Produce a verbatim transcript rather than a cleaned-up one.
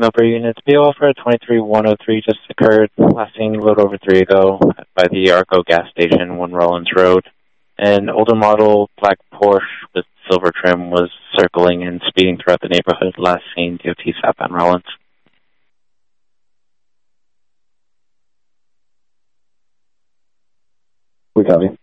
Milper units. B O for twenty-three one oh three just occurred. Last seen a little over three ago by the Arco gas station, one Rollins Road. An older model black Porsche with silver trim was circling and speeding throughout the neighborhood. Last seen D O T southbound Rollins. We copy.